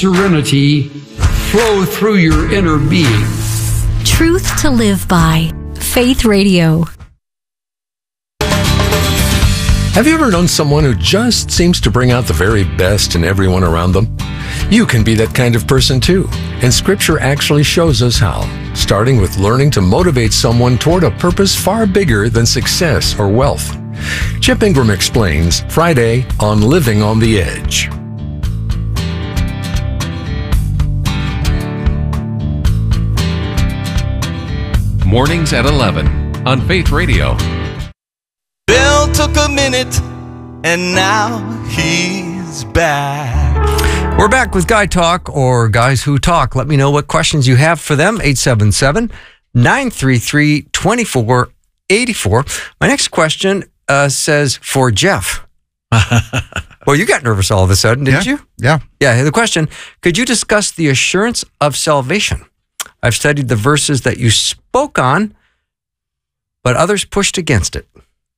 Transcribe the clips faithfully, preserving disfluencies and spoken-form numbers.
serenity flow through your inner being. Truth to Live By. Faith Radio. Have you ever known someone who just seems to bring out the very best in everyone around them? You can be that kind of person too, and Scripture actually shows us how, starting with learning to motivate someone toward a purpose far bigger than success or wealth. Chip Ingram explains Friday on Living on the Edge. Mornings at eleven on Faith Radio. Bill took a minute, and now he's back. We're back with Guy Talk, or Guys Who Talk. Let me know what questions you have for them. eight seven seven, nine three three, two four eight four. My next question uh, says, for Jeff. Well, you got nervous all of a sudden, didn't yeah. you? Yeah. Yeah. The question, could you discuss the assurance of salvation? I've studied the verses that you spoke on, but others pushed against it.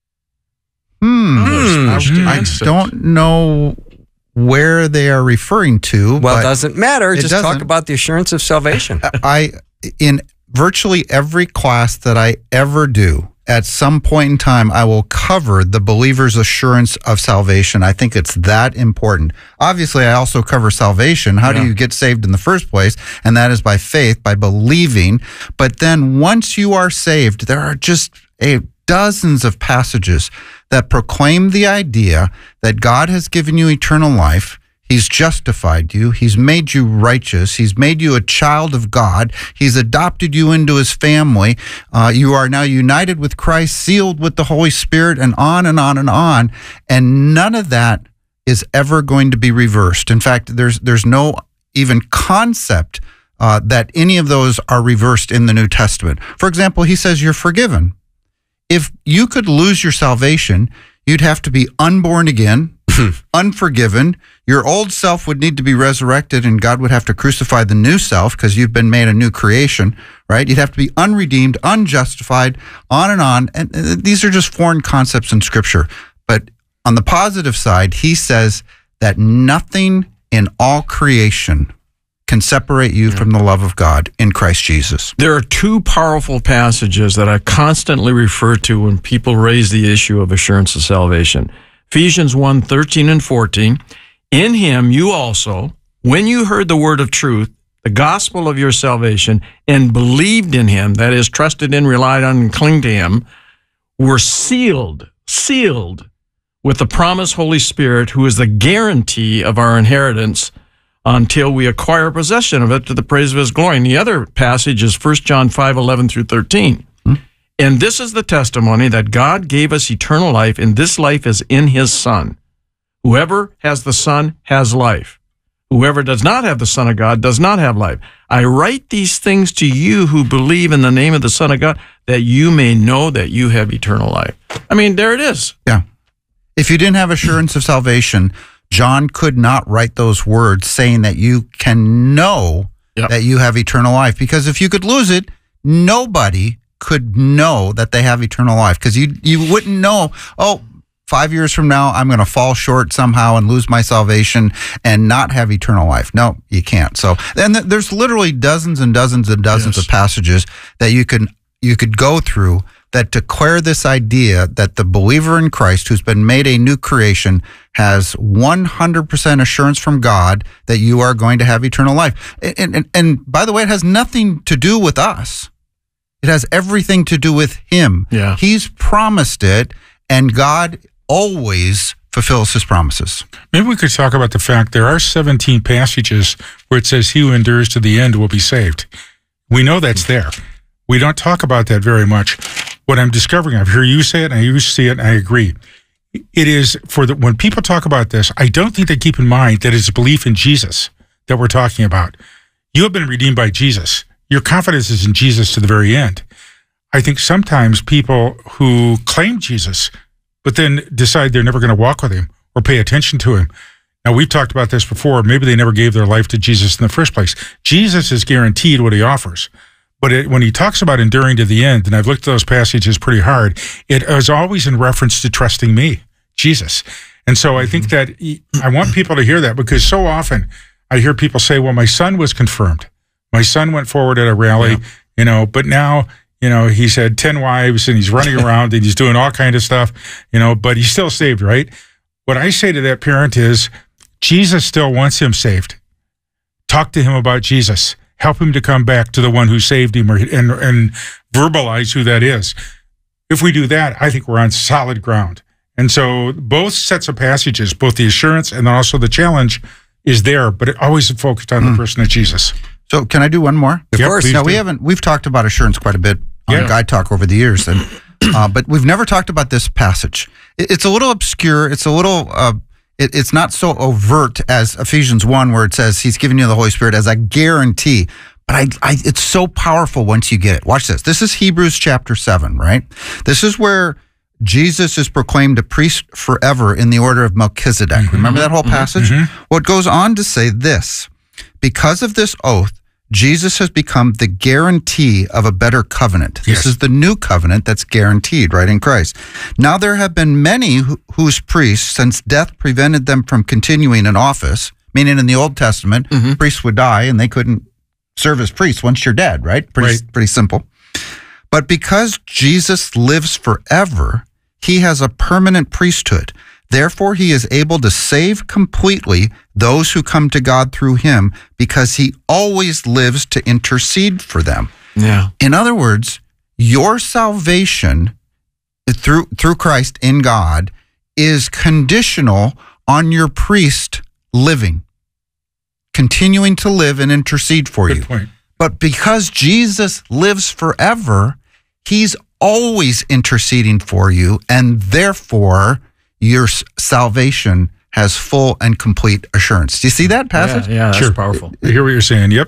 Hmm. Hmm. I don't know where they are referring to. Well, it doesn't matter. It Just doesn't. talk about the assurance of salvation. I, in virtually every class that I ever do, at some point in time, I will cover the believer's assurance of salvation. I think it's that important. Obviously, I also cover salvation. How Yeah. do you get saved in the first place? And that is by faith, by believing. But then once you are saved, there are just a dozens of passages that proclaim the idea that God has given you eternal life. He's justified you. He's made you righteous. He's made you a child of God. He's adopted you into his family. Uh, you are now united with Christ, sealed with the Holy Spirit, and on and on and on. And none of that is ever going to be reversed. In fact, there's there's no even concept uh, that any of those are reversed in the New Testament. For example, he says you're forgiven. If you could lose your salvation, you'd have to be unborn again, unforgiven. Your old self would need to be resurrected, and God would have to crucify the new self because you've been made a new creation, right? You'd have to be unredeemed, unjustified, on and on. And these are just foreign concepts in Scripture. But on the positive side, he says that nothing in all creation can separate you from the love of God in Christ Jesus. There are two powerful passages that I constantly refer to when people raise the issue of assurance of salvation. Ephesians one, thirteen and fourteen. In him you also, when you heard the word of truth, the gospel of your salvation, and believed in him, that is, trusted in, relied on, and clung to him, were sealed, sealed with the promised Holy Spirit, who is the guarantee of our inheritance until we acquire possession of it to the praise of his glory. And the other passage is First John five, eleven through thirteen. Hmm. And this is the testimony that God gave us eternal life, and this life is in his Son. Whoever has the Son has life. Whoever does not have the Son of God does not have life. I write these things to you who believe in the name of the Son of God, that you may know that you have eternal life. I mean, there it is. Yeah. If you didn't have assurance of salvation, John could not write those words saying that you can know yep. that you have eternal life. Because if you could lose it, nobody could know that they have eternal life. Because you you wouldn't know, oh, five years from now, I'm going to fall short somehow and lose my salvation and not have eternal life. No, you can't. So and th- there's literally dozens and dozens and dozens yes. of passages that you can you could go through that declare this idea that the believer in Christ who's been made a new creation has one hundred percent assurance from God that you are going to have eternal life. And, and, and by the way, it has nothing to do with us. It has everything to do with him. Yeah. He's promised it, and God always fulfills his promises. Maybe we could talk about the fact there are seventeen passages where it says he who endures to the end will be saved. We know that's there. We don't talk about that very much. What I'm discovering, I hear you say it, and I used to see it, and I agree. It is for the, when people talk about this, I don't think they keep in mind that it's belief in Jesus that we're talking about. You have been redeemed by Jesus. Your confidence is in Jesus to the very end. I think sometimes people who claim Jesus, but then decide they're never going to walk with him or pay attention to him. Now, we've talked about this before. Maybe they never gave their life to Jesus in the first place. Jesus is guaranteed what he offers. But it, when he talks about enduring to the end, and I've looked at those passages pretty hard, it is always in reference to trusting me, Jesus. And so I think that I want people to hear that, because so often I hear people say, well, my son was confirmed. My son went forward at a rally, yeah. you know, but now, you know, he's had ten wives and he's running around and he's doing all kind of stuff, you know, but he's still saved, right? What I say to that parent is, Jesus still wants him saved. Talk to him about Jesus. Help him to come back to the one who saved him, or, and, and verbalize who that is. If we do that, I think we're on solid ground. And so both sets of passages, both the assurance and then also the challenge, is there, but it always focused on mm. the person of Jesus. So can I do one more? Of yep, course. Now, do. we haven't, we've talked about assurance quite a bit on yeah. Guide Talk over the years, and uh, but we've never talked about this passage. It, it's a little obscure. It's a little, uh, it, it's not so overt as Ephesians one, where it says he's giving you the Holy Spirit as a guarantee. But I, I, it's so powerful once you get it. Watch this. This is Hebrews chapter seven, right? This is where Jesus is proclaimed a priest forever in the order of Melchizedek. Mm-hmm. Remember that whole passage? Mm-hmm. Well, it goes on to say this. Because of this oath, Jesus has become the guarantee of a better covenant. Yes. This is the new covenant that's guaranteed, right, in Christ. Now there have been many who, whose priests, since death prevented them from continuing in office, meaning in the Old Testament, mm-hmm. priests would die and they couldn't serve as priests once you're dead, right? Pretty, right. pretty simple. But because Jesus lives forever, he has a permanent priesthood. Therefore, he is able to save completely those who come to God through him, because he always lives to intercede for them. Yeah. In other words, your salvation through through Christ in God is conditional on your priest living, continuing to live and intercede for Good you. point. But because Jesus lives forever, he's always interceding for you, and therefore your salvation has full and complete assurance. Do you see that passage? Yeah, yeah, that's Sure. powerful. I hear what you're saying. Yep.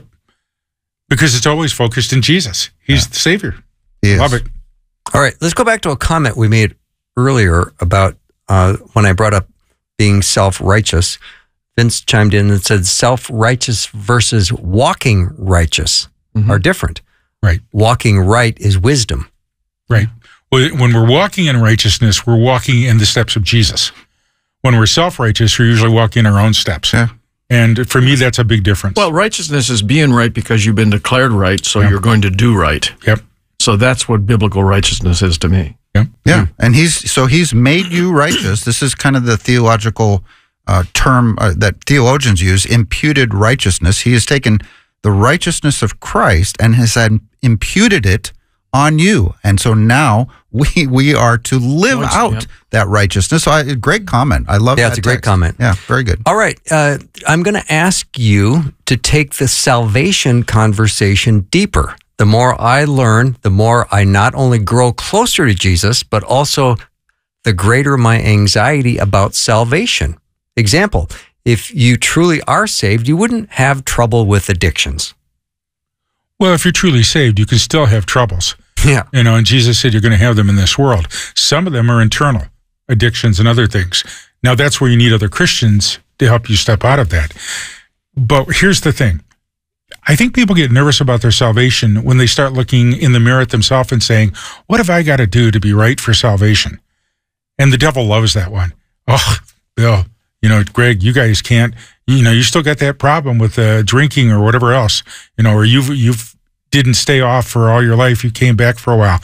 Because it's always focused in Jesus. He's Yeah. the Savior. He is. Love it. All right, let's go back to a comment we made earlier about uh, when I brought up being self-righteous. Vince chimed in and said self-righteous versus walking righteous Mm-hmm. are different. Right. Walking right is wisdom. Right. Well, when we're walking in righteousness, we're walking in the steps of Jesus. When we're self-righteous, we're usually walking our own steps. Yeah. And for me, that's a big difference. Well, righteousness is being right because you've been declared right, so Yep. you're going to do right. Yep. So that's what biblical righteousness is to me. Yep. Yeah, and he's so he's made you righteous. This is kind of the theological uh, term uh, that theologians use, imputed righteousness. He has taken the righteousness of Christ and has had imputed it on you, and so now we we are to live Once, out yep. that righteousness. So, I, great comment. I love. Yeah, that it's a great text. comment. Yeah, very good. All right, uh, I'm going to ask you to take the salvation conversation deeper. The more I learn, the more I not only grow closer to Jesus, but also the greater my anxiety about salvation. Example, if you truly are saved, you wouldn't have trouble with addictions. Well, if you're truly saved, you can still have troubles. Yeah. You know, and Jesus said you're going to have them in this world. Some of them are internal addictions and other things. Now, that's where you need other Christians to help you step out of that. But here's the thing. I think people get nervous about their salvation when they start looking in the mirror at themselves and saying, what have I got to do to be right for salvation? And the devil loves that one. Oh, Bill, you know, Greg, you guys can't, you know, you still got that problem with uh, drinking or whatever else, you know, or you've, you've didn't stay off for all your life. You came back for a while.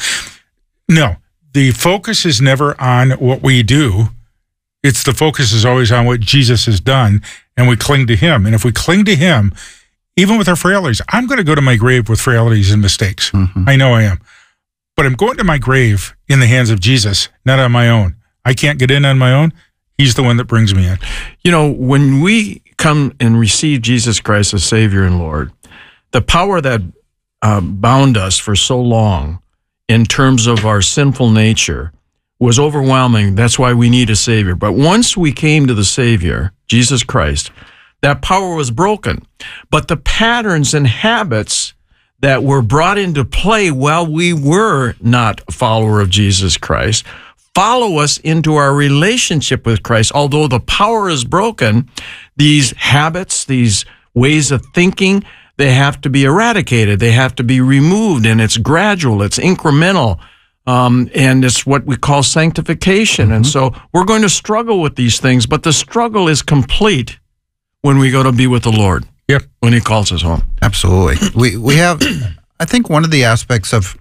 No, the focus is never on what we do. It's the focus is always on what Jesus has done, and we cling to him. And if we cling to him, even with our frailties, I'm going to go to my grave with frailties and mistakes. Mm-hmm. I know I am. But I'm going to my grave in the hands of Jesus, not on my own. I can't get in on my own. He's the one that brings me in. You know, when we come and receive Jesus Christ as Savior and Lord, the power that uh, bound us for so long in terms of our sinful nature was overwhelming. That's why we need a Savior. But once we came to the Savior, Jesus Christ, that power was broken. But the patterns and habits that were brought into play while we were not a follower of Jesus Christ follow us into our relationship with Christ. Although the power is broken, these habits, these ways of thinking, they have to be eradicated. They have to be removed, and it's gradual, it's incremental, um, and it's what we call sanctification. Mm-hmm. And so we're going to struggle with these things, but the struggle is complete when we go to be with the Lord. Yep. When he calls us home. Absolutely. We we have, I think one of the aspects of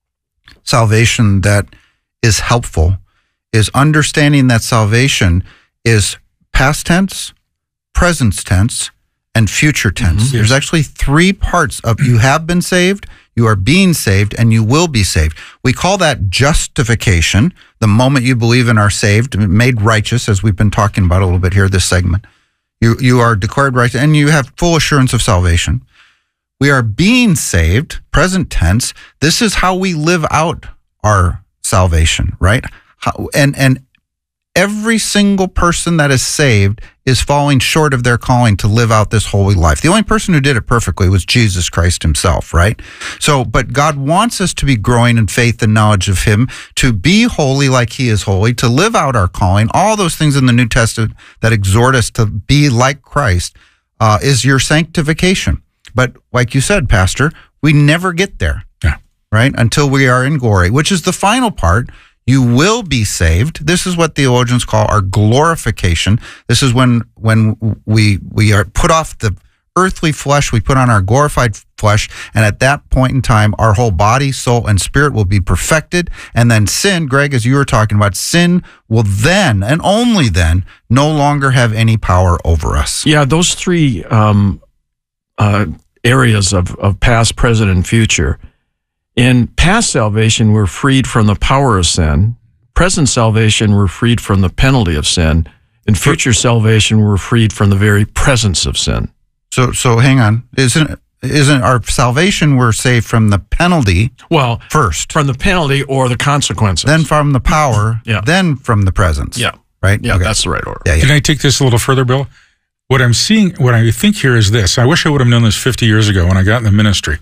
salvation that is helpful is understanding that salvation is past tense, present tense, and future tense. Mm-hmm. There's actually three parts of you have been saved, you are being saved, and you will be saved. We call that justification. The moment you believe and are saved, made righteous, as we've been talking about a little bit here, this segment. You you are declared righteous, and you have full assurance of salvation. We are being saved, present tense. This is how we live out our salvation, right? How, and and every single person that is saved is falling short of their calling to live out this holy life. The only person who did it perfectly was Jesus Christ himself, right? So, but God wants us to be growing in faith and knowledge of him, to be holy like he is holy, to live out our calling. All those things in the New Testament that exhort us to be like Christ uh, is your sanctification. But like you said, Pastor, we never get there, yeah. right? Until we are in glory, which is the final part. You will be saved. This is what theologians call our glorification. This is when when we we are put off the earthly flesh, we put on our glorified flesh, and at that point in time, our whole body, soul, and spirit will be perfected. And then sin, Greg, as you were talking about, sin will then, and only then, no longer have any power over us. Yeah, those three um, uh, areas of, of past, present, and future. In past salvation, we're freed from the power of sin. Present salvation, we're freed from the penalty of sin. In future salvation, we're freed from the very presence of sin. So, so hang on. Isn't isn't our salvation we're saved from the penalty? Well, first from the penalty or the consequences. Then from the power. Yeah. Then from the presence. Yeah. Right. Yeah, okay. that's the right order. Yeah, yeah. Can I take this a little further, Bill? What I'm seeing, what I think here is this. I wish I would have known this fifty years ago when I got in the ministry.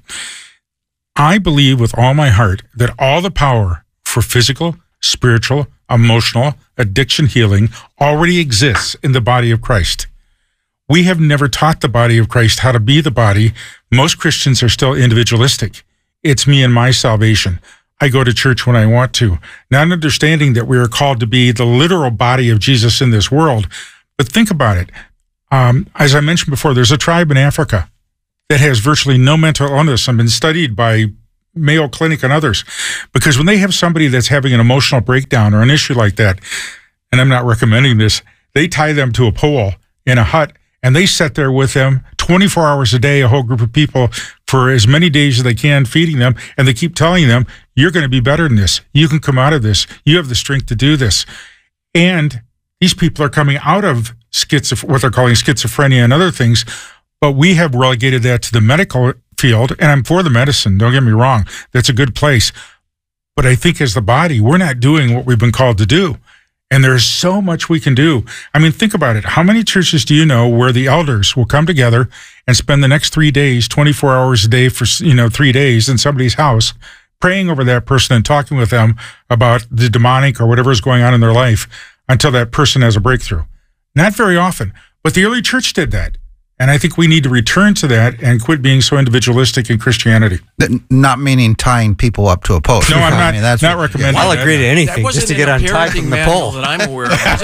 I believe with all my heart that all the power for physical, spiritual, emotional, addiction healing already exists in the body of Christ. We have never taught the body of Christ how to be the body. Most Christians are still individualistic. It's me and my salvation. I go to church when I want to, not understanding that we are called to be the literal body of Jesus in this world. But think about it. Um, as I mentioned before, there's a tribe in Africa that has virtually no mental illness and been studied by Mayo Clinic and others. Because when they have somebody that's having an emotional breakdown or an issue like that, and I'm not recommending this, they tie them to a pole in a hut and they sit there with them twenty-four hours a day, a whole group of people, for as many days as they can, feeding them. And they keep telling them, you're going to be better than this. You can come out of this. You have the strength to do this. And these people are coming out of schizoph- what they're calling schizophrenia and other things. But we have relegated that to the medical field, and I'm for the medicine, don't get me wrong. That's a good place. But I think as the body, we're not doing what we've been called to do. And there's so much we can do. I mean, think about it. How many churches do you know where the elders will come together and spend the next three days, twenty-four hours a day for, you know, three days in somebody's house, praying over that person and talking with them about the demonic or whatever is going on in their life until that person has a breakthrough? Not very often, but the early church did that. And I think we need to return to that and quit being so individualistic in Christianity. Not meaning tying people up to a post. No, I'm not, I mean, that's not what, recommending I'll that. agree to anything just to get untied from the pole. That I'm aware of, is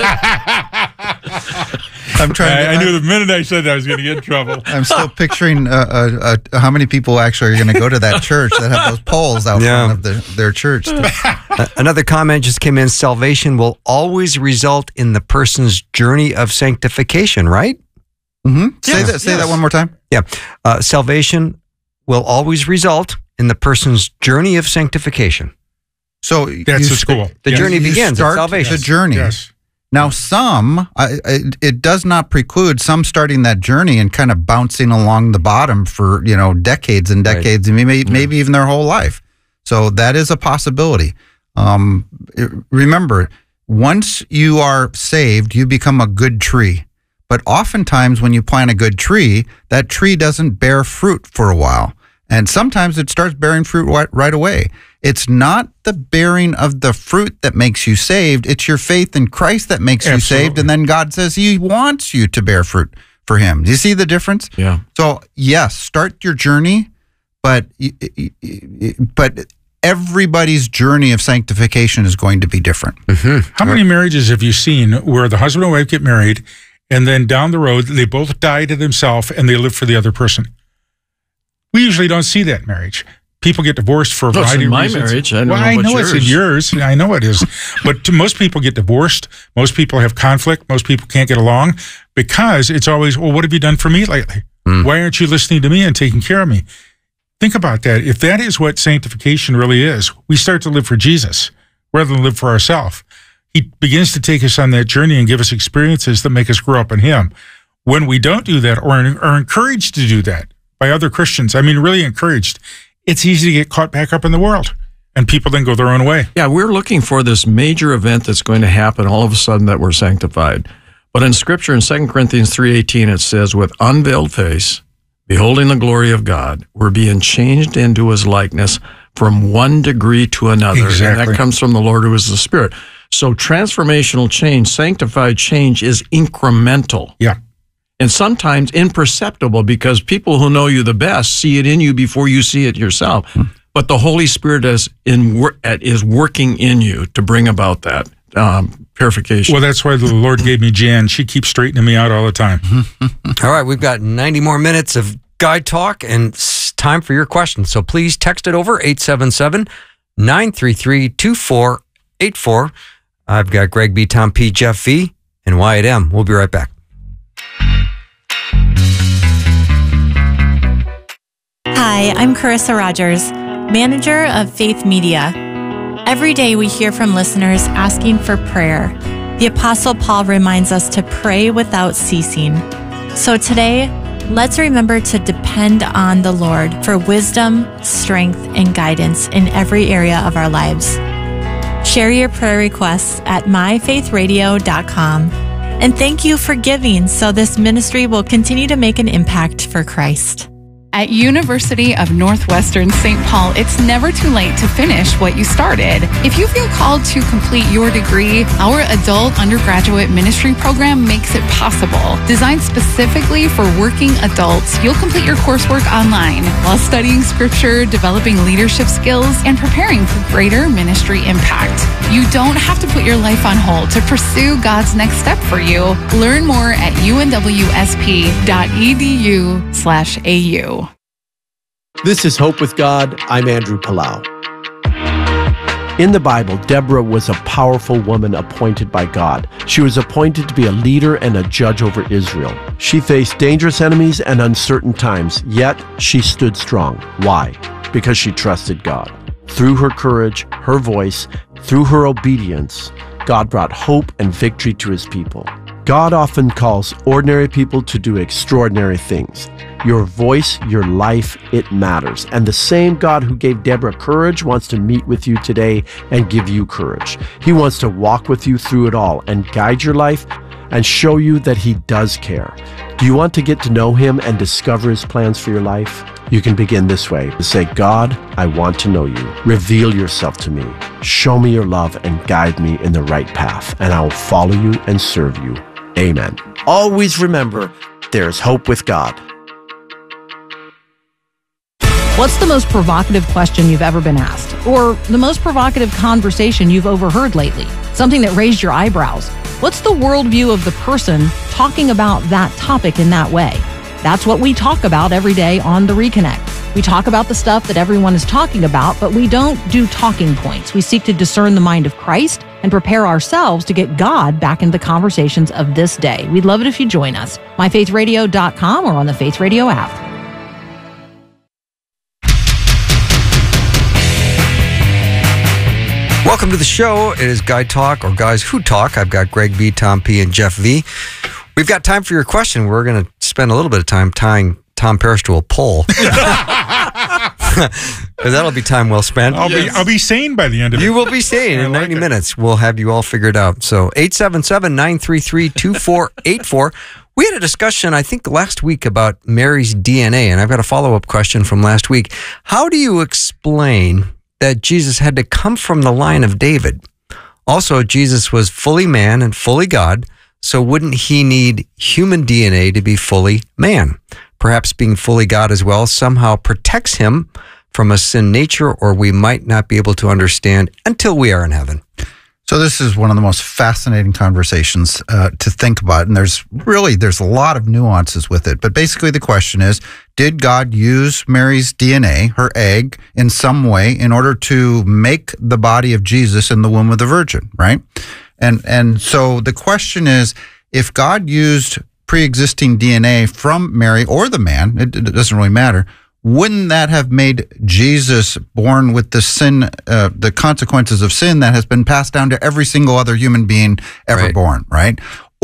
it? I'm trying. I, to, I knew the minute I said that I was going to get in trouble. I'm still picturing uh, uh, uh, how many people actually are going to go to that church that have those poles out Yeah. front of the, their church. Uh, Another comment just came in. Salvation will always result in the person's journey of sanctification, right? Mm-hmm. Say Yes, that. Say yes. that one more time. Yeah. Uh, salvation will always result in the person's journey of sanctification. So That's you the st- school. The Yes. journey you begins at start salvation. the journey. Yes. Now, some I, it, it does not preclude some starting that journey and kind of bouncing along the bottom for you know decades and decades, and maybe maybe even their whole life. So that is a possibility. Um, it- remember, once you are saved, you become a good tree. But oftentimes, when you plant a good tree, that tree doesn't bear fruit for a while, and sometimes it starts bearing fruit right, right away. It's not the bearing of the fruit that makes you saved. It's your faith in Christ that makes you Absolutely. saved. And then God says he wants you to bear fruit for him. Do you see the difference? Yeah. So yes, start your journey, but, but everybody's journey of sanctification is going to be different. How many marriages have you seen where the husband and wife get married and then down the road, they both die to themselves and they live for the other person. We usually don't see that in marriage. People get divorced for a Well, it's variety in of my reasons. marriage. I don't well, know I about know it's in yours. yours. I know it is. But to most people get divorced. Most people have conflict. Most people can't get along because it's always, well, what have you done for me lately? Mm. Why aren't you listening to me and taking care of me? Think about that. If that is what sanctification really is, we start to live for Jesus rather than live for ourselves. He begins to take us on that journey and give us experiences that make us grow up in him. When we don't do that or are encouraged to do that by other Christians, I mean, really encouraged, it's easy to get caught back up in the world, and people then go their own way. Yeah, we're looking for this major event that's going to happen all of a sudden that we're sanctified. But in Scripture, in Second Corinthians three eighteen, it says, with unveiled face, beholding the glory of God, we're being changed into his likeness from one degree to another. Exactly. And that comes from the Lord who is the Spirit. So transformational change, sanctified change is incremental. Yeah. And sometimes imperceptible because people who know you the best see it in you before you see it yourself. Hmm. But the Holy Spirit is in wor- is working in you to bring about that um, purification. Well, that's why the Lord gave me Jan. She keeps straightening me out all the time. All right, we've got ninety more minutes of Guide Talk and it's time for your questions. So please text it over, eight seven seven, nine three three, two four eight four. I've got Greg B., Tom P., Jeff V., and Wyatt M. We'll be right back. Hi, I'm Carissa Rogers, manager of Faith Media. Every day we hear from listeners asking for prayer. The Apostle Paul reminds us to pray without ceasing. So today, let's remember to depend on the Lord for wisdom, strength, and guidance in every area of our lives. Share your prayer requests at my faith radio dot com. And thank you for giving so this ministry will continue to make an impact for Christ. At University of Northwestern Saint Paul, it's never too late to finish what you started. If you feel called to complete your degree, our adult undergraduate ministry program makes it possible. Designed specifically for working adults, you'll complete your coursework online while studying scripture, developing leadership skills, and preparing for greater ministry impact. You don't have to put your life on hold to pursue God's next step for you. Learn more at u n w s p dot e d u slash a u. This is Hope with God. I'm Andrew Palau. In the Bible, Deborah was a powerful woman appointed by God. She was appointed to be a leader and a judge over Israel. She faced dangerous enemies and uncertain times, yet she stood strong. Why? Because she trusted God. Through her courage, her voice, through her obedience, God brought hope and victory to his people. God often calls ordinary people to do extraordinary things. Your voice, your life, it matters. And the same God who gave Deborah courage wants to meet with you today and give you courage. He wants to walk with you through it all and guide your life and show you that he does care. Do you want to get to know him and discover his plans for your life? You can begin this way. Say, God, I want to know you. Reveal yourself to me. Show me your love and guide me in the right path, and I will follow you and serve you. Amen. Always remember, there's hope with God. What's the most provocative question you've ever been asked? Or the most provocative conversation you've overheard lately? Something that raised your eyebrows? What's the worldview of the person talking about that topic in that way? That's what we talk about every day on The Reconnect. We talk about the stuff that everyone is talking about, but we don't do talking points. We seek to discern the mind of Christ and prepare ourselves to get God back into the conversations of this day. We'd love it if you join us. my faith radio dot com or on the Faith Radio app. Welcome to the show. It is Guy Talk, or Guys Who Talk. I've got Greg B., Tom P., and Jeff V. We've got time for your question. We're going to spend a little bit of time tying Tom Parrish to a pole. That'll be time well spent. I'll yes. be I'll be sane by the end of it. You will be sane in like ninety it. minutes. We'll have you all figured out. So eight seven seven, nine three three, two four eight four. We had a discussion, I think, last week about Mary's D N A, and I've got a follow-up question from last week. How do you explain that Jesus had to come from the line of David? Also, Jesus was fully man and fully God, so wouldn't he need human D N A to be fully man? Perhaps being fully God as well somehow protects him from a sin nature, or we might not be able to understand until we are in heaven. So this is one of the most fascinating conversations uh, to think about, and there's really there's a lot of nuances with it. But basically, the question is: did God use Mary's D N A, her egg, in some way in order to make the body of Jesus in the womb of the Virgin? Right, and and so the question is: if God used pre-existing D N A from Mary or the man, it, it doesn't really matter. Wouldn't that have made Jesus born with the sin, uh, the consequences of sin that has been passed down to every single other human being ever Right. born, right?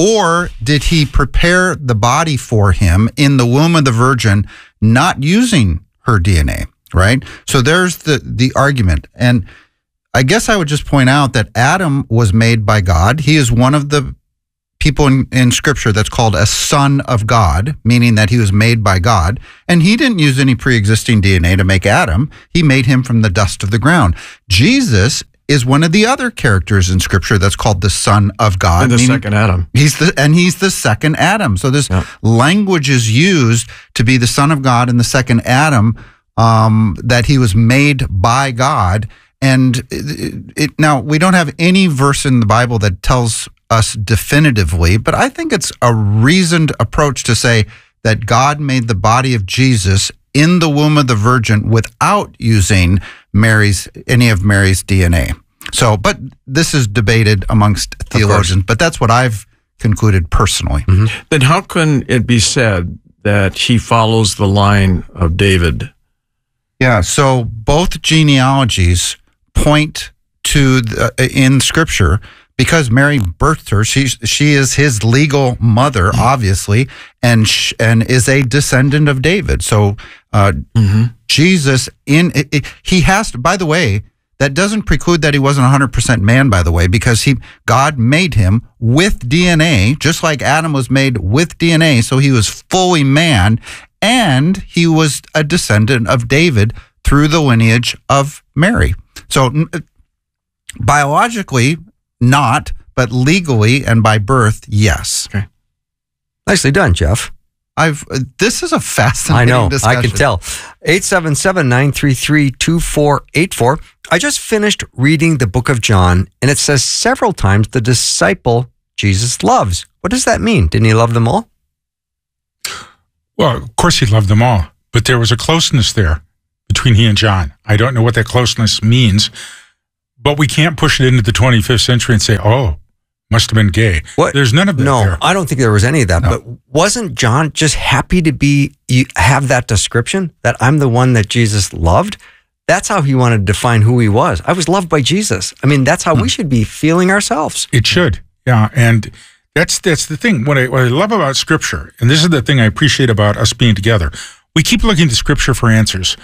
Or did he prepare the body for him in the womb of the Virgin, not using her D N A, right? So there's the, the argument. And I guess I would just point out that Adam was made by God. He is one of the people in, in Scripture that's called a son of God, meaning that he was made by God. And he didn't use any pre-existing D N A to make Adam. He made him from the dust of the ground. Jesus is one of the other characters in Scripture that's called the Son of God. And the meaning second Adam. He's the and he's the second Adam. So this Yeah. language is used to be the Son of God and the second Adam, um, that he was made by God. And it, it, now we don't have any verse in the Bible that tells us definitively, but I think it's a reasoned approach to say that God made the body of Jesus in the womb of the Virgin without using Mary's any of Mary's D N A. So, but this is debated amongst theologians, but that's what I've concluded personally. Mm-hmm. Then how can it be said that he follows the line of David? Yeah, so both genealogies point to the, in Scripture. Because Mary birthed her, she she is his legal mother, obviously, and sh, and is a descendant of David. So uh, mm-hmm. Jesus, in it, it, he has to. By the way, that doesn't preclude that he wasn't one hundred percent man. By the way, because he God made him with D N A, just like Adam was made with D N A. So he was fully man, and he was a descendant of David through the lineage of Mary. So biologically, not, but legally and by birth, yes. Okay. Nicely done, Jeff. I've uh, this is a fascinating I know, discussion. I can tell. eight seven seven, nine three three, two four eight four. I just finished reading the book of John, and it says several times the disciple Jesus loves. What does that mean? Didn't he love them all? Well, of course he loved them all, but there was a closeness there between he and John. I don't know what that closeness means, but we can't push it into the twenty-fifth century and say, oh, must have been gay. What? There's none of that No, there. I don't think there was any of that. No. But wasn't John just happy to be you have that description that I'm the one that Jesus loved? That's how he wanted to define who he was. I was loved by Jesus. I mean, that's how Hmm. we should be feeling ourselves. It should, yeah. And that's that's the thing. What I, what I love about Scripture, and this is the thing I appreciate about us being together, we keep looking to Scripture for answers.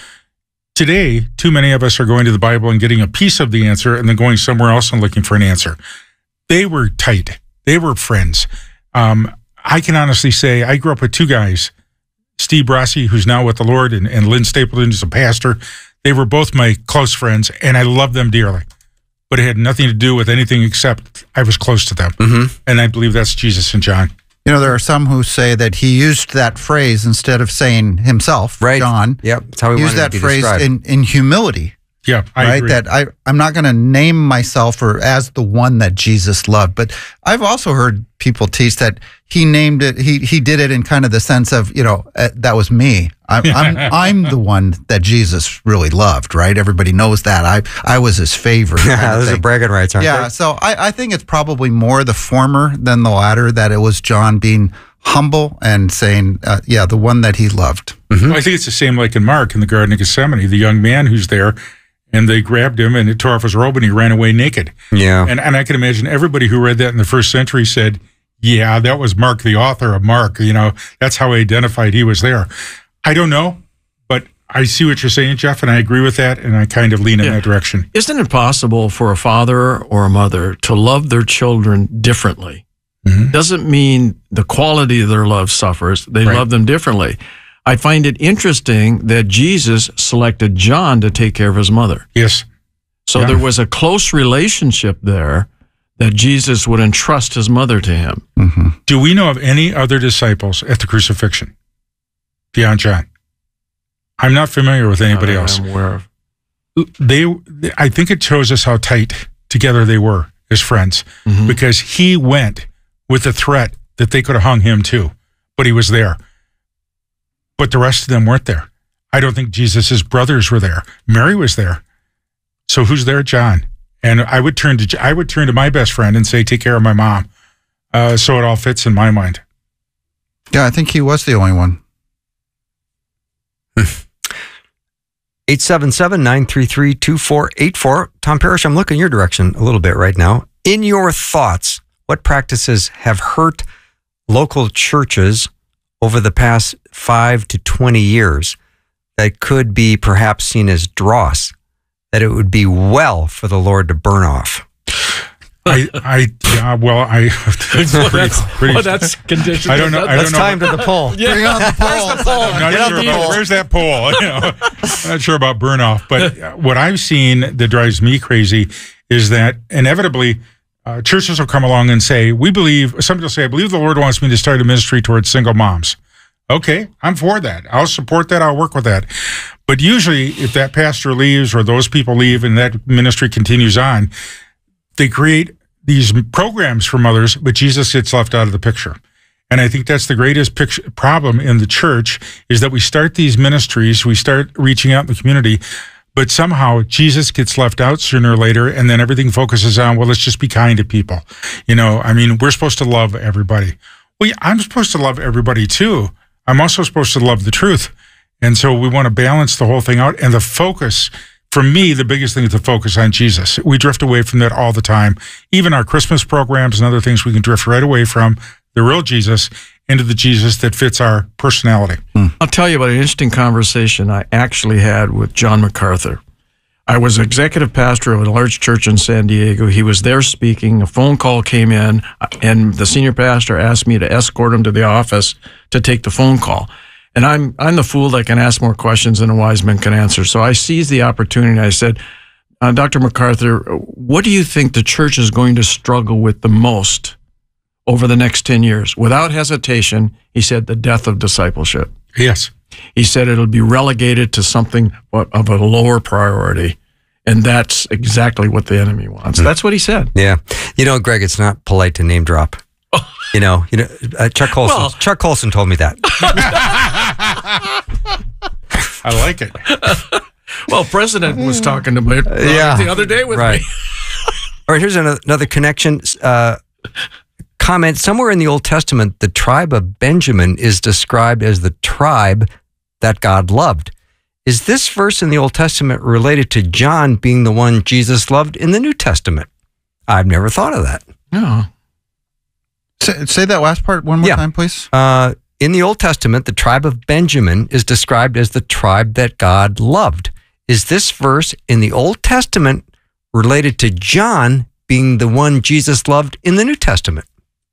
Today, too many of us are going to the Bible and getting a piece of the answer and then going somewhere else and looking for an answer. They were tight. They were friends. Um, I can honestly say I grew up with two guys, Steve Brossi, who's now with the Lord, and, and Lynn Stapleton, who's a pastor. They were both my close friends, and I loved them dearly. But it had nothing to do with anything except I was close to them. Mm-hmm. And I believe that's Jesus and John. You know, there are some who say that he used that phrase instead of saying himself, Right. John. Yep, that's how he used wanted that to be phrase described. in, in humility. Yeah, I right? agree. That I, I'm not going to name myself or as the one that Jesus loved. But I've also heard people teach that he named it, he he did it in kind of the sense of, you know, uh, that was me. I'm, I'm I'm the one that Jesus really loved, right? Everybody knows that. I I was his favorite. kind Yeah, of those are thing. bragging rights, aren't Yeah, they? so I, I think it's probably more the former than the latter, that it was John being humble and saying, uh, yeah, the one that he loved. Well, I think it's the same like in Mark in the Garden of Gethsemane, the young man who's there, and they grabbed him and it tore off his robe and he ran away naked. Yeah. And and I can imagine everybody who read that in the first century said, yeah, that was Mark, the author of Mark. You know, that's how he identified he was there. I don't know, but I see what you're saying, Jeff, and I agree with that, and I kind of lean in Yeah. that direction. Isn't it possible for a father or a mother to love their children differently? Mm-hmm. Doesn't mean the quality of their love suffers. They Right. love them differently. I find it interesting that Jesus selected John to take care of his mother. Yes. So Yeah. there was a close relationship there that Jesus would entrust his mother to him. Mm-hmm. Do we know of any other disciples at the crucifixion beyond John? I'm not familiar with anybody Not that else. I'm aware of. They, I think it shows us how tight together they were his friends, Mm-hmm. because he went with the threat that they could have hung him too, but he was there. But the rest of them weren't there. I don't think Jesus' brothers were there. Mary was there. So who's there? John. And I would turn to I would turn to my best friend and say, take care of my mom. Uh, so it all fits in my mind. Yeah, I think he was the only one. eight seven seven, nine three three, two four eight four. Tom Parrish, I'm looking your direction a little bit right now. In your thoughts, what practices have hurt local churches over the past five to twenty years that could be perhaps seen as dross, that it would be well for the Lord to burn off? I, I, yeah, well, I, Well, that's, well, that's condition. I don't know. I Let's don't know. tie him to the poll. Yeah. Bring on the polls. I'm not Get out sure the about, poll. where's that poll? You know, I'm not sure about burn off, but what I've seen that drives me crazy is that inevitably uh, churches will come along and say, we believe, somebody will say, I believe the Lord wants me to start a ministry towards single moms. Okay, I'm for that. I'll support that. I'll work with that. But usually if that pastor leaves or those people leave and that ministry continues on, they create these programs for mothers, but Jesus gets left out of the picture. And I think that's the greatest picture, problem in the church, is that we start these ministries, we start reaching out in the community, but somehow Jesus gets left out sooner or later, and then everything focuses on, well, let's just be kind to people. You know, I mean, we're supposed to love everybody. Well, yeah, I'm supposed to love everybody too. I'm also supposed to love the truth. And so we want to balance the whole thing out. And the focus, for me, the biggest thing is to focus on Jesus. We drift away from that all the time. Even our Christmas programs and other things, we can drift right away from the real Jesus into the Jesus that fits our personality. Hmm. I'll tell you about an interesting conversation I actually had with John MacArthur. I was executive pastor of a large church in San Diego. He was there speaking. A phone call came in, and the senior pastor asked me to escort him to the office to take the phone call. And I'm I'm the fool that can ask more questions than a wise man can answer. So I seized the opportunity and I said, uh, Doctor MacArthur, what do you think the church is going to struggle with the most over the next ten years? Without hesitation, he said, the death of discipleship. Yes. He said it'll be relegated to something of a lower priority. And that's exactly what the enemy wants. That's what he said. Yeah. You know, Greg, it's not polite to name drop. You know, you know, uh, Chuck Colson. Well- Chuck Colson told me that. I like it. Well, President was talking to me uh, Yeah. the other day with Right. me. All right, here's another, another connection. Uh, comment. Somewhere in the Old Testament, the tribe of Benjamin is described as the tribe that God loved. Is this verse in the Old Testament related to John being the one Jesus loved in the New Testament? I've never thought of that. No. Say, say that last part one more Yeah. time, please. Uh, in the Old Testament, the tribe of Benjamin is described as the tribe that God loved. Is this verse in the Old Testament related to John being the one Jesus loved in the New Testament?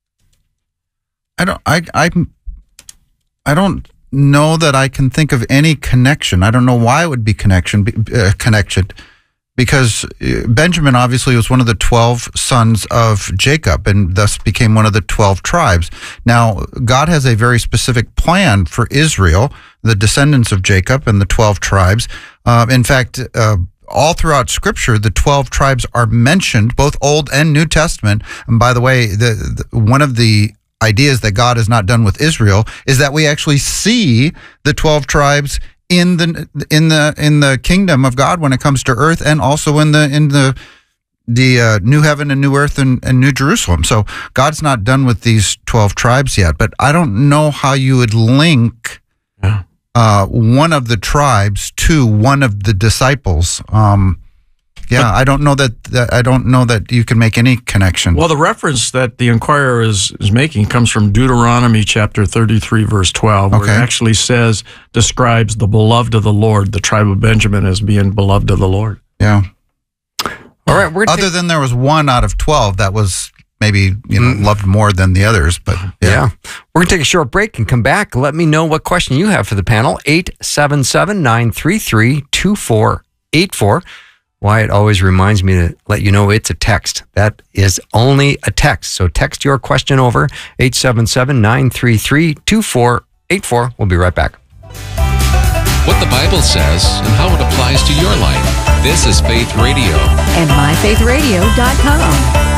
I don't. I. I. I don't know that I can think of any connection. I don't know why it would be connection. Uh, connected, because Benjamin obviously was one of the twelve sons of Jacob, and thus became one of the twelve tribes. Now, God has a very specific plan for Israel, the descendants of Jacob, and the twelve tribes. Uh, in fact. Uh, All throughout Scripture, the twelve tribes are mentioned, both Old and New Testament. And by the way, the, the one of the ideas that God is not done with Israel is that we actually see the twelve tribes in the in the in the kingdom of God when it comes to earth, and also in the in the the uh, new heaven and new earth and, and new Jerusalem. So God's not done with these twelve tribes yet. But I don't know how you would link. Yeah. Uh, one of the tribes to one of the disciples. Um, yeah, I don't know that, that. I don't know that you can make any connection. Well, the reference that the Inquirer is, is making comes from Deuteronomy chapter thirty-three, verse twelve, where Okay. it actually says, describes the beloved of the Lord, the tribe of Benjamin, as being beloved of the Lord. Yeah. All right. We're Other than there was one out of twelve that was maybe you know Mm. loved more than the others, but Yeah. yeah. We're going to take a short break and come back. Let me know what question you have for the panel. eight seven seven, nine three three, two four eight four. Wyatt always reminds me to let you know it's a text. That is only a text. So text your question over eight seven seven, nine three three, two four eight four. We'll be right back. what the Bible says and how it applies to your life. This is Faith Radio. And my faith radio dot com.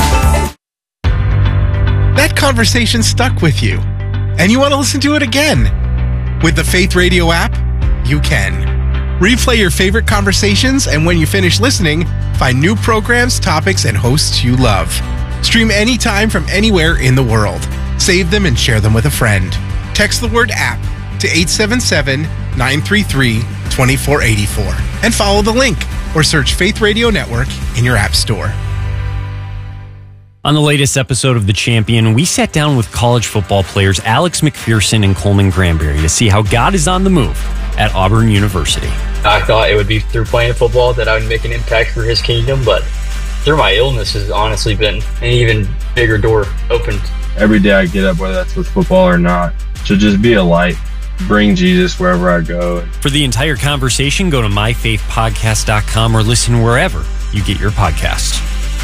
That conversation stuck with you, and you want to listen to it again. With the Faith Radio app, you can. Replay your favorite conversations, and when you finish listening, find new programs, topics, and hosts you love. Stream anytime from anywhere in the world. Save them and share them with a friend. Text the word app to eight seven seven, nine three three, two four eight four and follow the link or search Faith Radio Network in your app store. On the latest episode of The Champion, we sat down with college football players Alex McPherson and Coleman Granberry to see how God is on the move at Auburn University. I thought it would be through playing football that I would make an impact for his kingdom, but through my illness has honestly been an even bigger door opened. Every day I get up, whether that's with football or not, to just be a light, bring Jesus wherever I go. For the entire conversation, go to my faith podcast dot com or listen wherever you get your podcasts.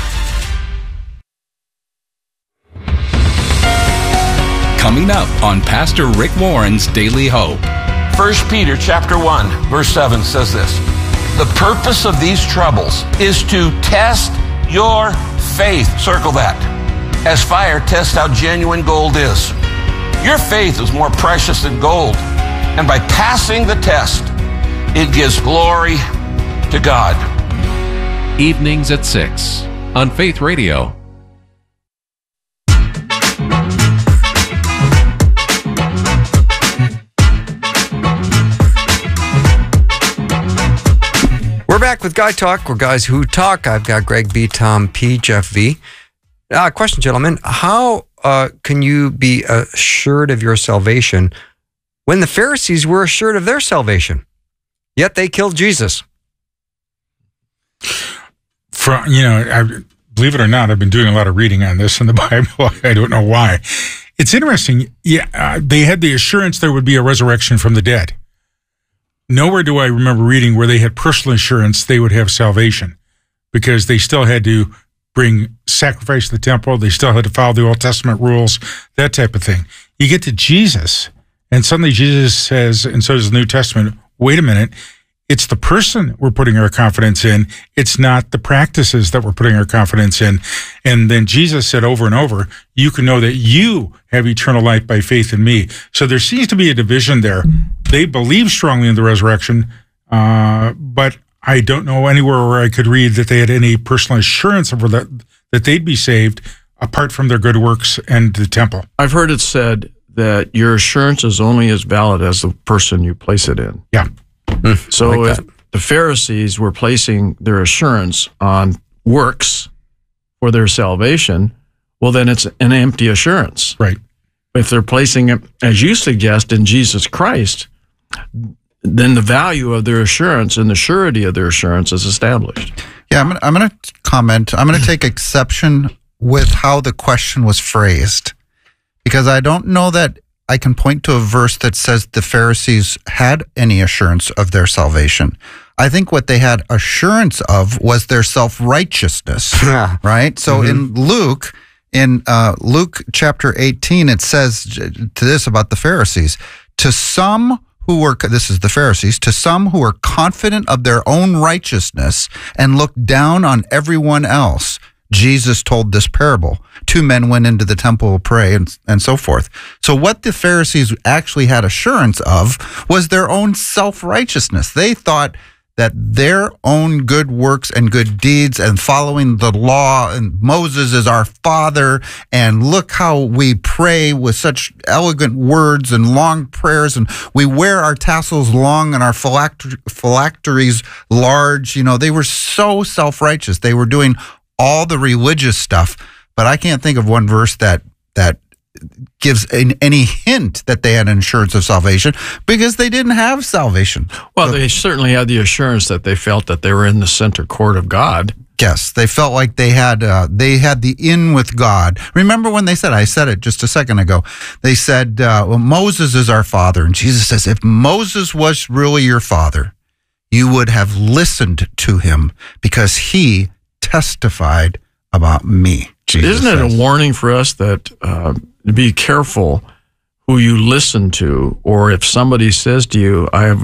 Coming up on Pastor Rick Warren's Daily Hope. First Peter chapter one, verse seven says this: the purpose of these troubles is to test your faith. Circle that. As fire tests how genuine gold is. Your faith is more precious than gold. And by passing the test, it gives glory to God. Evenings at six on Faith Radio. We're back with Guy Talk. We're Guys Who Talk. I've got Greg B, Tom P, Jeff V. Uh, question, gentlemen. How uh, can you be assured of your salvation when the Pharisees were assured of their salvation, yet they killed Jesus? For, you know, I, believe it or not, I've been doing a lot of reading on this in the Bible. I don't know why. It's interesting. Yeah, uh, they had the assurance there would be a resurrection from the dead. Nowhere do I remember reading where they had personal assurance they would have salvation, because they still had to bring sacrifice to the temple. They still had to follow the Old Testament rules, that type of thing. You get to Jesus, and suddenly Jesus says, and so does the New Testament, wait a minute, it's the person we're putting our confidence in. It's not the practices that we're putting our confidence in. And then Jesus said over and over, you can know that you have eternal life by faith in me. So there seems to be a division there. They believe strongly in the resurrection, uh, but I don't know anywhere where I could read that they had any personal assurance of that, that they'd be saved apart from their good works and the temple. I've heard it said that your assurance is only as valid as the person you place it in. Yeah. So like if the Pharisees were placing their assurance on works for their salvation, well, then it's an empty assurance. Right. If they're placing it, as you suggest, in Jesus Christ, then the value of their assurance and the surety of their assurance is established. Yeah, I'm gonna, I'm going to comment. I'm going to take exception with how the question was phrased, because I don't know that I can point to a verse that says the Pharisees had any assurance of their salvation. I think what they had assurance of was their self-righteousness, right? So mm-hmm. in Luke, in uh, Luke chapter eighteen, it says to this about the Pharisees, to some who were, this is the Pharisees, to some who were confident of their own righteousness and looked down on everyone else, Jesus told this parable. Two men went into the temple to pray, and, and so forth. So what the Pharisees actually had assurance of was their own self-righteousness. They thought that their own good works and good deeds and following the law, and Moses is our father, and look how we pray with such elegant words and long prayers, and we wear our tassels long and our phylacter- phylacteries large. You know, they were so self-righteous. They were doing all the religious stuff, but I can't think of one verse that that gives an, any hint that they had an assurance of salvation, because they didn't have salvation. Well, so, they certainly had the assurance that they felt that they were in the center court of God. Yes, they felt like they had uh, they had the in with God. Remember when they said, I said it just a second ago, they said, uh, well, Moses is our father. And Jesus says, if Moses was really your father, you would have listened to him, because he testified about me. Jesus Isn't it says. a warning for us that uh, to be careful who you listen to, or if somebody says to you, I have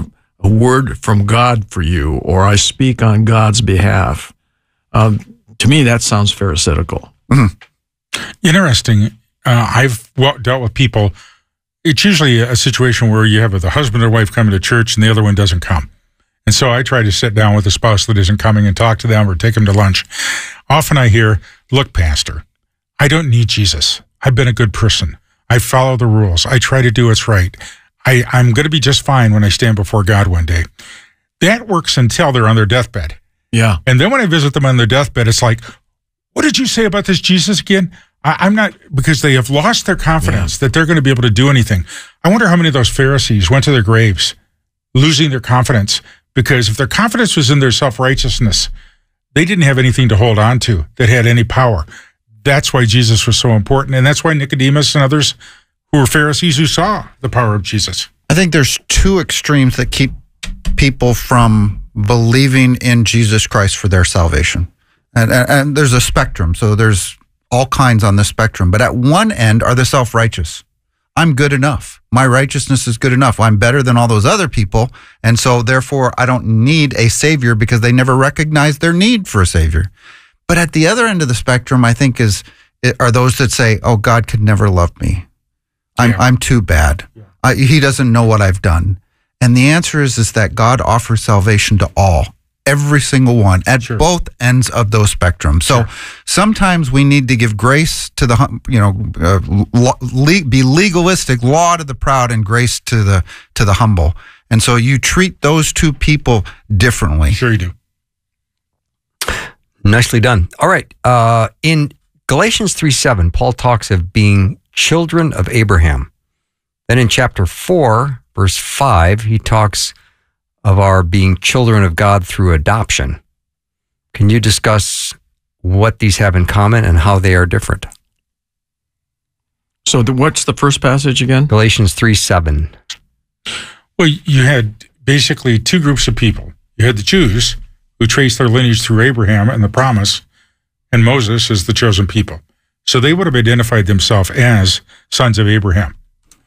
a word from God for you, or I speak on God's behalf, um, to me, that sounds pharisaical. Mm-hmm. Interesting. Uh, I've well, dealt with people. It's usually a situation where you have a, the husband or wife coming to church and the other one doesn't come. And so I try to sit down with the spouse that isn't coming and talk to them or take them to lunch. Often I hear, look, Pastor, I don't need Jesus. I've been a good person. I follow the rules. I try to do what's right. I, I'm going to be just fine when I stand before God one day. That works until they're on their deathbed. Yeah. And then when I visit them on their deathbed, it's like, what did you say about this Jesus again? I, I'm not, because they have lost their confidence yeah. that they're going to be able to do anything. I wonder how many of those Pharisees went to their graves losing their confidence, because if their confidence was in their self-righteousness, they didn't have anything to hold on to that had any power. That's why Jesus was so important. And that's why Nicodemus and others who were Pharisees who saw the power of Jesus. I think there's two extremes that keep people from believing in Jesus Christ for their salvation. And, and, and there's a spectrum. So there's all kinds on the spectrum. But at one end are the self-righteous. I'm good enough. My righteousness is good enough. I'm better than all those other people. And so therefore I don't need a savior, because they never recognize their need for a savior. But at the other end of the spectrum, I think is are those that say, oh, God could never love me. I'm yeah. I'm too bad. Yeah. I, he doesn't know what I've done. And the answer is, is that God offers salvation to all, every single one, at sure. both ends of those spectrums. So sure. sometimes we need to give grace to the, you know, uh, le- be legalistic, law to the proud, and grace to the to the humble. And so you treat those two people differently. Sure you do. Nicely done. All right. Uh, in Galatians three seven, Paul talks of being children of Abraham. Then in chapter four, verse five, he talks of our being children of God through adoption. Can you discuss what these have in common and how they are different? So the, what's the first passage again? Galatians three seven. Well, you had basically two groups of people. You had the Jews, who traced their lineage through Abraham and the promise, and Moses as the chosen people. So they would have identified themselves as sons of Abraham.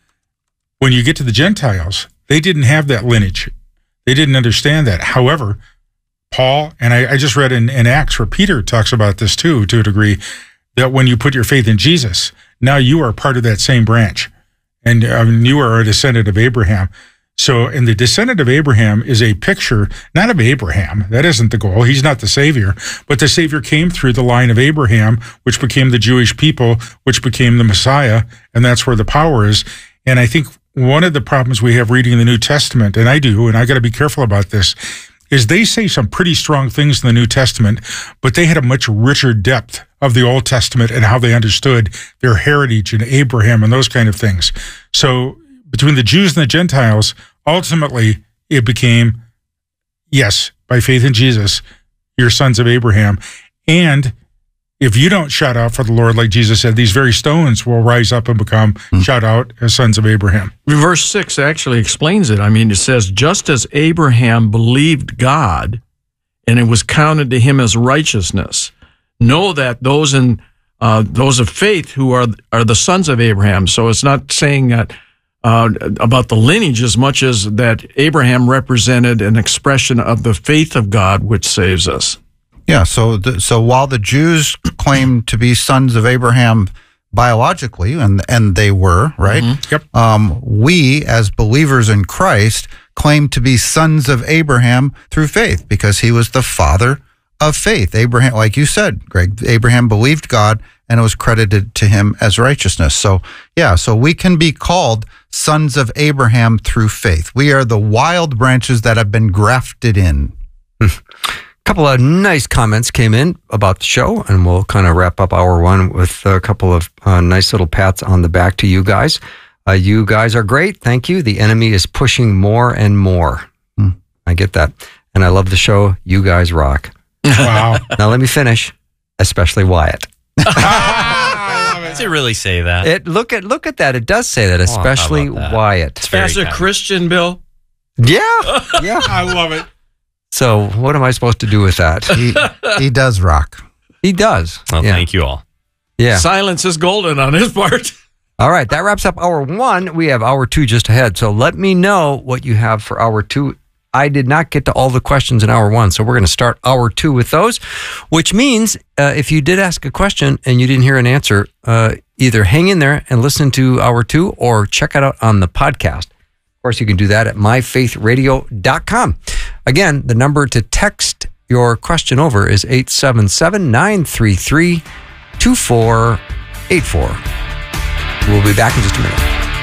When you get to the Gentiles, they didn't have that lineage. They didn't understand that. However, Paul, and I, I just read in, in Acts where Peter talks about this too, to a degree, that when you put your faith in Jesus, now you are part of that same branch. And um, you are a descendant of Abraham. So, and the descendant of Abraham is a picture, not of Abraham. That isn't the goal. He's not the Savior. But the Savior came through the line of Abraham, which became the Jewish people, which became the Messiah. And that's where the power is. And I think one of the problems we have reading the New Testament, and I do, and I got to be careful about this, is they say some pretty strong things in the New Testament, but they had a much richer depth of the Old Testament and how they understood their heritage and Abraham and those kind of things. So between the Jews and the Gentiles, ultimately it became, yes, by faith in Jesus, you're sons of Abraham. And if you don't shout out for the Lord, like Jesus said, these very stones will rise up and become mm. shout out as sons of Abraham. Verse six actually explains it. I mean, it says, just as Abraham believed God, and it was counted to him as righteousness, know that those in uh, those of faith who are are the sons of Abraham. So it's not saying that uh, about the lineage as much as that Abraham represented an expression of the faith of God, which saves us. Yeah, so the, so while the Jews claimed to be sons of Abraham biologically, and and they were, right? Mm-hmm. Yep. Um, we, as believers in Christ, claim to be sons of Abraham through faith, because he was the father of faith. Abraham, like you said, Greg, Abraham believed God, and it was credited to him as righteousness. So, yeah, so we can be called sons of Abraham through faith. We are the wild branches that have been grafted in. Couple of nice comments came in about the show, and we'll kind of wrap up hour one with a couple of uh, nice little pats on the back to you guys. Uh, you guys are great. Thank you. The enemy is pushing more and more. Hmm. I get that. And I love the show. You guys rock. Wow. Now let me finish, especially Wyatt. Does it really say that? It look at look at that. It does say that, especially oh, that? Wyatt. As a kind. Christian, Bill? Yeah. Yeah. I love it. So what am I supposed to do with that? He, he does rock. He does. Well, yeah. thank you all. Yeah. Silence is golden on his part. All right. That wraps up hour one. We have hour two just ahead. So let me know what you have for hour two I did not get to all the questions in hour one, so we're going to start hour two with those, which means uh, if you did ask a question and you didn't hear an answer, uh, either hang in there and listen to hour two or check it out on the podcast. Of course, you can do that at my faith radio dot com. Again, the number to text your question over is eight seven seven, nine three three, two four eight four. We'll be back in just a minute.